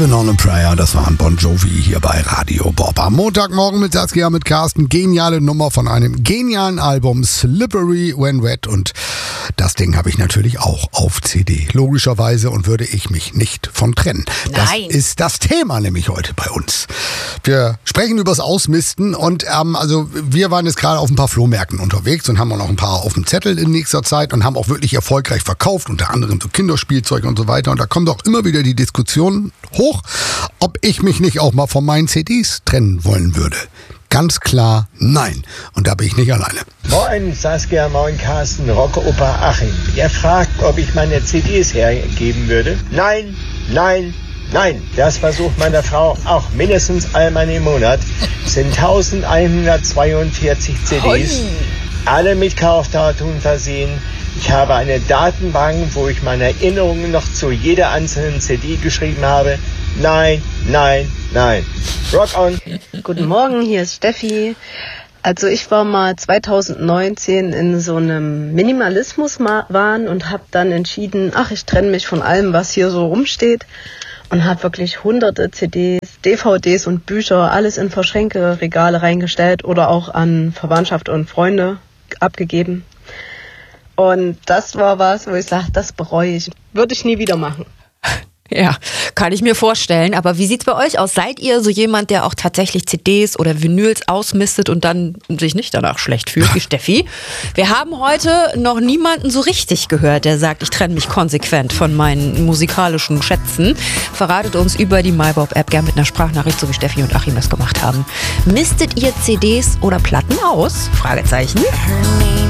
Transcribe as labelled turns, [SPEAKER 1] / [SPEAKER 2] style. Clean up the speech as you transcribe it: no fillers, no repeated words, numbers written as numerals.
[SPEAKER 1] On a Prayer, das war ein Bon Jovi hier bei Radio Bob. Am Montagmorgen mit Saskia, mit Carsten. Geniale Nummer von einem genialen Album, Slippery When Wet. Und das Ding habe ich natürlich auch auf CD. Logischerweise, und würde ich mich nicht von trennen.
[SPEAKER 2] Nein.
[SPEAKER 1] Das ist das Thema nämlich heute bei uns. Wir sprechen übers Ausmisten und also wir waren jetzt gerade auf ein paar Flohmärkten unterwegs und haben auch noch ein paar auf dem Zettel in nächster Zeit und haben auch wirklich erfolgreich verkauft, unter anderem so Kinderspielzeug und so weiter. Und da kommt auch immer wieder die Diskussion hoch, ob ich mich nicht auch mal von meinen CDs trennen wollen würde. Ganz klar nein. Und da bin ich nicht alleine.
[SPEAKER 3] Moin Saskia, moin Carsten, Rockoper Achim. Ihr fragt, ob ich meine CDs hergeben würde? Nein, nein, nein. Das versucht meine Frau auch mindestens einmal im Monat. Es sind 1142 CDs, alle mit Kaufdatum versehen. Ich habe eine Datenbank, wo ich meine Erinnerungen noch zu jeder einzelnen CD geschrieben habe. Nein, nein, nein. Rock on.
[SPEAKER 4] Guten Morgen, hier ist Steffi. Also ich war mal 2019 in so einem Minimalismus-Wahn und habe dann entschieden, ich trenne mich von allem, was hier so rumsteht. Und habe wirklich hunderte CDs, DVDs und Bücher, alles in Verschränkeregale reingestellt oder auch an Verwandtschaft und Freunde abgegeben. Und das war was, wo ich sage, das bereue ich. Würde ich nie wieder machen.
[SPEAKER 2] Ja, kann ich mir vorstellen. Aber wie sieht's bei euch aus? Seid ihr so jemand, der auch tatsächlich CDs oder Vinyls ausmistet und dann sich nicht danach schlecht fühlt, wie Steffi? Wir haben heute noch niemanden so richtig gehört, der sagt, ich trenne mich konsequent von meinen musikalischen Schätzen. Verratet uns über die MyBob-App gern mit einer Sprachnachricht, so wie Steffi und Achim das gemacht haben. Mistet ihr CDs oder Platten aus? Fragezeichen.